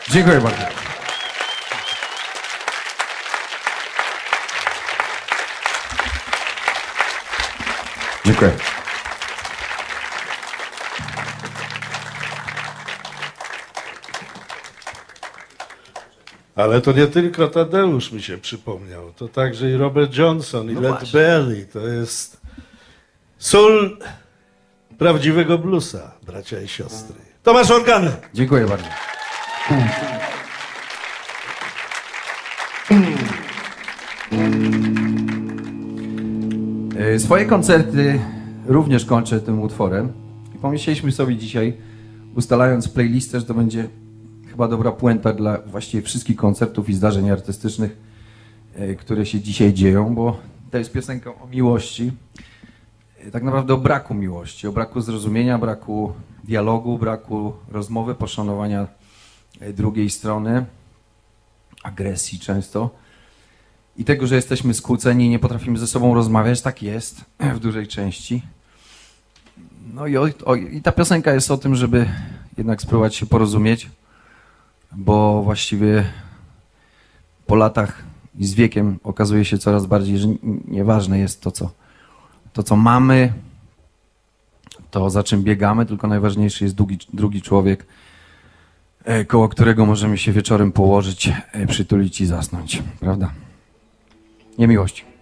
Dziękuję bardzo. Dziękuję. Ale to nie tylko Tadeusz mi się przypomniał, to także i Robert Johnson, i Led Belly. To jest sól prawdziwego bluesa, bracia i siostry. Tomasz Organek. Dziękuję bardzo. Swoje koncerty również kończę tym utworem. I pomyśleliśmy sobie dzisiaj, ustalając playlistę, że to będzie chyba dobra puenta dla właściwie wszystkich koncertów i zdarzeń artystycznych, które się dzisiaj dzieją, bo to jest piosenka o miłości. Tak naprawdę o braku miłości, o braku zrozumienia, braku dialogu, braku rozmowy, poszanowania drugiej strony, agresji często. I tego, że jesteśmy skłóceni i nie potrafimy ze sobą rozmawiać, tak jest w dużej części. No i ta piosenka jest o tym, żeby jednak spróbować się porozumieć, bo właściwie po latach i z wiekiem okazuje się coraz bardziej, że nieważne jest to, co mamy, to za czym biegamy, tylko najważniejszy jest drugi człowiek, koło którego możemy się wieczorem położyć, przytulić i zasnąć, prawda? Nie miłości.